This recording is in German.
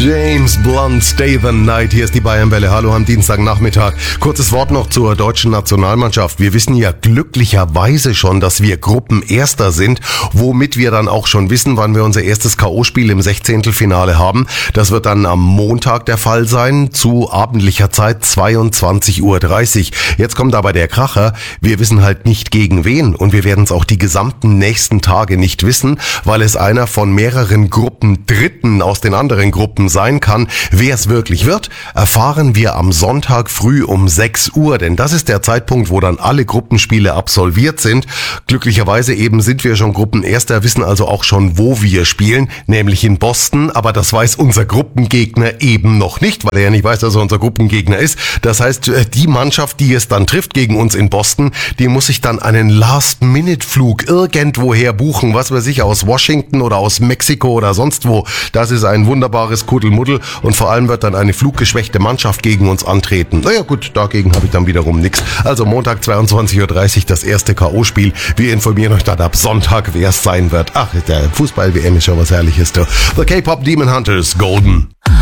James Blunt, Stay the Night. Hier ist die Bayernwelle. Hallo am Dienstagnachmittag. Kurzes Wort noch zur deutschen Nationalmannschaft. Wir wissen ja glücklicherweise schon, dass wir Gruppenerster sind, womit wir dann auch schon wissen, wann wir unser erstes K.O.-Spiel im 16. Finale haben. Das wird dann am Montag der Fall sein, zu abendlicher Zeit 22:30 Uhr. Jetzt kommt aber der Kracher. Wir wissen halt nicht gegen wen und wir werden es auch die gesamten nächsten Tage nicht wissen, weil es einer von mehreren Gruppendritten aus den anderen Gruppen sein kann. Wer es wirklich wird, erfahren wir am Sonntag früh um 6 Uhr, denn das ist der Zeitpunkt, wo dann alle Gruppenspiele absolviert sind. Glücklicherweise eben sind wir schon Gruppenerster, wissen also auch schon, wo wir spielen, nämlich in Boston, aber das weiß unser Gruppengegner eben noch nicht, weil er ja nicht weiß, dass er unser Gruppengegner ist. Das heißt, die Mannschaft, die es dann trifft gegen uns in Boston, die muss sich dann einen Last-Minute-Flug irgendwoher buchen, was weiß ich, aus Washington oder aus Mexiko oder sonst wo. Das ist ein wunderbares Kuddelmuddel und vor allem wird dann eine fluggeschwächte Mannschaft gegen uns antreten. Naja gut, dagegen habe ich dann wiederum nichts. Also Montag 22:30 Uhr das erste K.O.-Spiel. Wir informieren euch dann ab Sonntag, wer es sein wird. Ach, der Fußball-WM ist schon was Herrliches. The K-Pop Demon Hunters, Golden.